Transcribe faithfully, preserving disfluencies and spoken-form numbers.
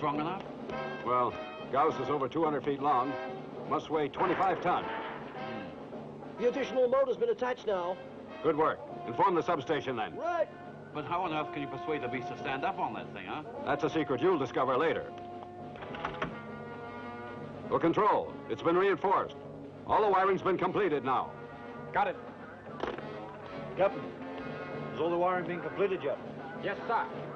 strong enough? Well, Gauss is over two hundred feet long. Must weigh twenty-five ton. The additional motor's been attached now. Good work. Inform the substation then. Right. But how on earth can you persuade the beast to stand up on that thing, huh? That's a secret you'll discover later. For control, it's been reinforced. All the wiring's been completed now. Got it. Captain, is all the wiring being completed yet? Yes, sir.